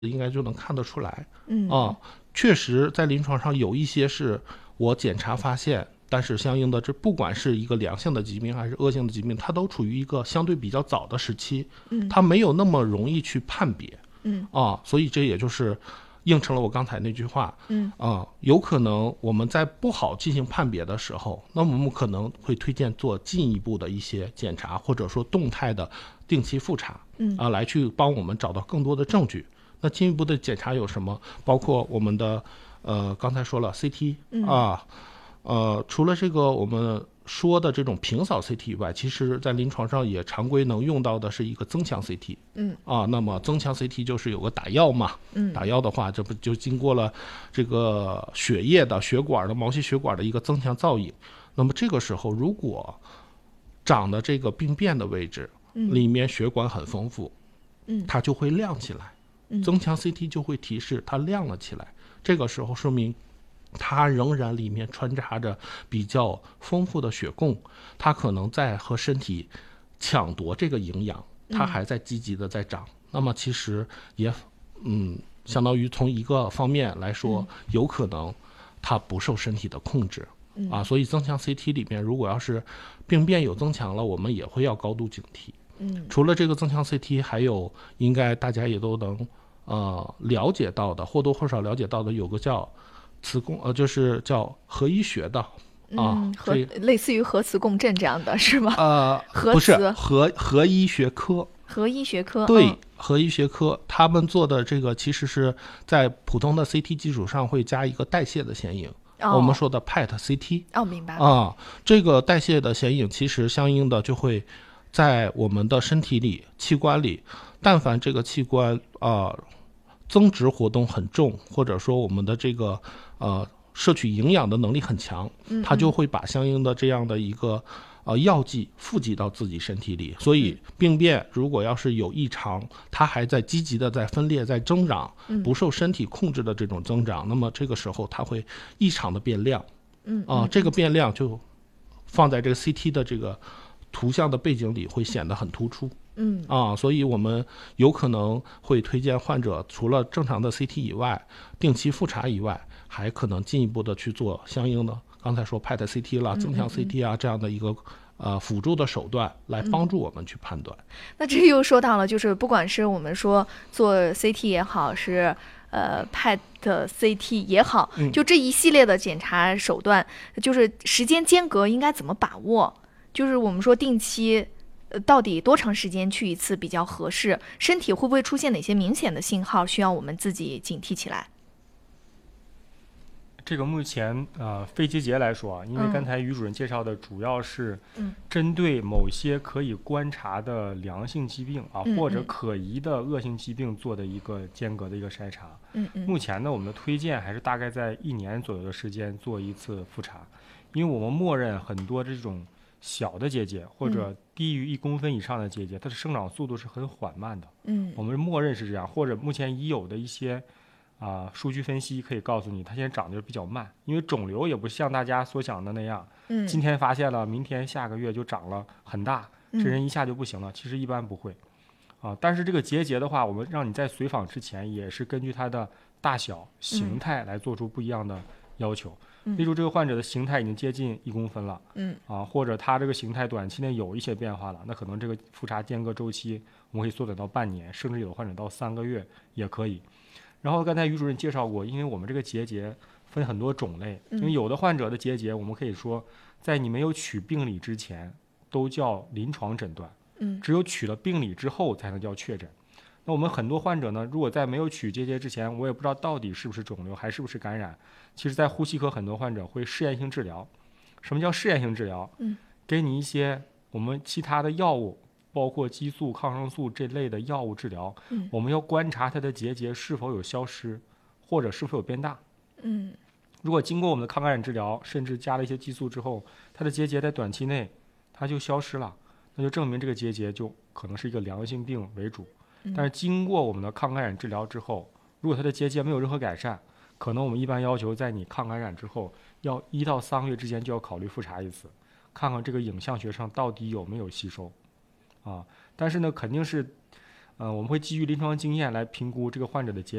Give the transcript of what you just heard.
应该就能看得出来。 嗯确实在临床上有一些是我检查发现，但是相应的这不管是一个良性的疾病还是恶性的疾病，它都处于一个相对比较早的时期， 嗯它没有那么容易去判别。 嗯所以这也就是应承了我刚才那句话。 嗯有可能我们在不好进行判别的时候，那么我们可能会推荐做进一步的一些检查，或者说动态的定期复查，来去帮我们找到更多的证据。那进一步的检查有什么？包括我们的刚才说了 CT 啊，除了这个我们说的这种平扫 CT 以外，其实在临床上也常规能用到的是一个增强 CT。那么增强 CT 就是有个打药嘛，打药的话，这不就经过了这个血液的、血管的、毛细血管的一个增强造影。那么这个时候，如果长的这个病变的位置里面血管很丰富，它就会亮起来。增强 CT 就会提示它亮了起来，这个时候说明它仍然里面穿插着比较丰富的血供，它可能在和身体抢夺这个营养，它还在积极的在长。那么其实也相当于从一个方面来说，有可能它不受身体的控制。所以增强 CT 里面如果要是病变有增强了，我们也会要高度警惕。除了这个增强 CT， 还有应该大家也都能了解到的，或多或少了解到的，有个叫磁共就是叫核医学的类似于核磁共振这样的是吗？ 不是核医学科。 核医学科对，核医学科他们做的这个其实是在普通的 CT 基础上会加一个代谢的显影。我们说的 PET CT。 明白了。 这个代谢的显影其实相应的就会在我们的身体里器官里，但凡这个器官增殖活动很重，或者说我们的这个摄取营养的能力很强，它就会把相应的这样的一个药剂富集到自己身体里。所以病变如果要是有异常，它还在积极的在分裂在增长，不受身体控制的这种增长，那么这个时候它会异常的变亮。这个变亮就放在这个 CT 的这个图像的背景里会显得很突出。所以我们有可能会推荐患者除了正常的 CT 以外，定期复查以外，还可能进一步的去做相应的刚才说 PET CT 啦、增强 CT 啊这样的一个辅助的手段，来帮助我们去判断。 那这又说到了，就是不管是我们说做 CT 也好，是PET CT 也好，就这一系列的检查手段，就是时间间隔应该怎么把握？就是我们说定期到底多长时间去一次比较合适？身体会不会出现哪些明显的信号需要我们自己警惕起来？ 这个目前非结节来说因为刚才于主任介绍的主要是针对某些可以观察的良性疾病或者可疑的恶性疾病做的一个间隔的一个筛查。目前呢，我们的推荐还是大概在1年左右的时间做一次复查，因为我们默认很多这种小的结节或者低于1公分以上的结节，它的生长速度是很缓慢的。我们默认是这样，或者目前已有的一些数据分析可以告诉你，它现在长得比较慢，因为肿瘤也不像大家所想的那样，今天发现了，明天下个月就长了很大，这人一下就不行了。其实一般不会但是这个结节的话，我们让你在随访之前，也是根据它的大小、形态来做出不一样的要求。例如这个患者的形态已经接近1公分了，或者他这个形态短期内有一些变化了，那可能这个复查间隔周期我们可以缩短到半年，甚至有的患者到3个月也可以。然后刚才于主任介绍过，因为我们这个结节分很多种类，因为有的患者的结节我们可以说在你没有取病理之前都叫临床诊断，只有取了病理之后才能叫确诊。那我们很多患者呢，如果在没有取结节之前，我也不知道到底是不是肿瘤还是不是感染，其实在呼吸科很多患者会试验性治疗。什么叫试验性治疗？给你一些我们其他的药物，包括激素、抗生素这类的药物治疗，我们要观察它的结节是否有消失，或者是否有变大。如果经过我们的抗感染治疗，甚至加了一些激素之后，它的结节在短期内它就消失了，那就证明这个结节就可能是一个良性病为主。但是经过我们的抗感染治疗之后，如果它的结节没有任何改善，可能我们一般要求在你抗感染之后要1到3个月之间就要考虑复查一次，看看这个影像学上到底有没有吸收但是呢肯定是我们会基于临床经验来评估这个患者的节